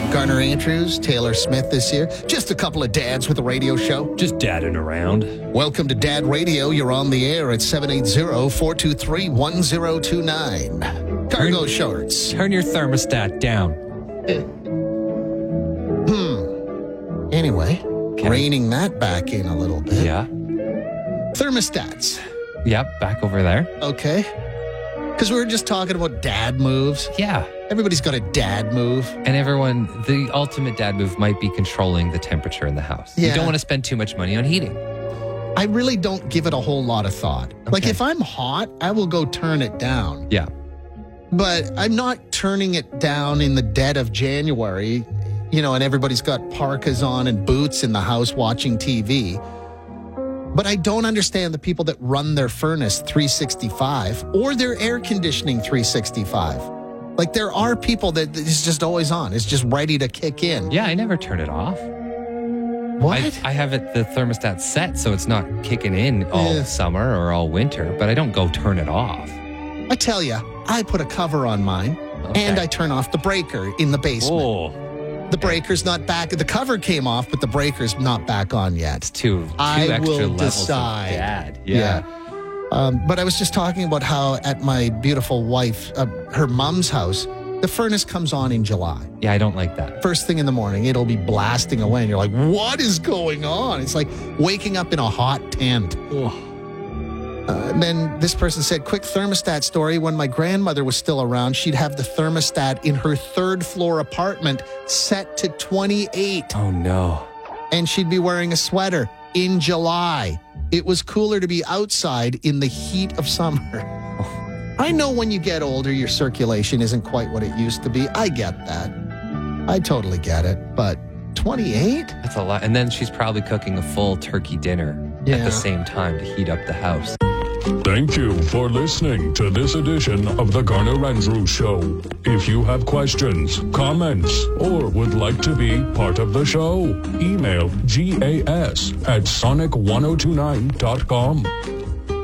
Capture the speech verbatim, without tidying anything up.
Garner Andrews, Taylor Smith this year. Just a couple of dads with a radio show. Just dadding around. Welcome to Dad Radio. You're on the air at seven eight zero, four two three, one zero two nine. Cargo Turn, shorts. Turn your thermostat down. Hmm. Anyway, Okay. reining that back in a little bit. Yeah. Thermostats. Yep, back over there. Okay. Because we were just talking about dad moves. Yeah. Everybody's got a dad move. And everyone, the ultimate dad move might be controlling the temperature in the house. Yeah. You don't want to spend too much money on heating. I really don't give it a whole lot of thought. Like Okay. if I'm hot, I will go turn it down. Yeah. But I'm not turning it down in the dead of January, you know, and everybody's got parkas on and boots in the house watching T V. But I don't understand the people that run their furnace three sixty-five or their air conditioning three sixty-five. Like there are people that it's just always on. It's just ready to kick in. Yeah, I never turn it off. What? I, I have it the thermostat set so it's not kicking in all Yeah. summer or all winter, but I don't go turn it off. I tell you, I put a cover on mine Okay. and I turn off the breaker in the basement. Oh, The breaker's not back. The cover came off, but the breaker's not back on yet. two, two I extra will levels decide. of dad. Yeah. Um, but I was just talking about how at my beautiful wife, uh, her mom's house, the furnace comes on in July. Yeah, I don't like that. First thing in the morning, it'll be blasting away. And you're like, what is going on? It's like waking up in a hot tent. Uh, and then this person said, quick thermostat story. When my grandmother was still around, she'd have the thermostat in her third floor apartment set to twenty-eight. Oh, no. And she'd be wearing a sweater in July. It was cooler to be outside in the heat of summer. I know when you get older, your circulation isn't quite what it used to be. I get that. I totally get it. But twenty-eight? That's a lot. And then she's probably cooking a full turkey dinner Yeah. at the same time to heat up the house. Thank you for listening to this edition of the Garner Andrews Show. If you have questions, comments, or would like to be part of the show, email gas at sonic ten twenty-nine dot com.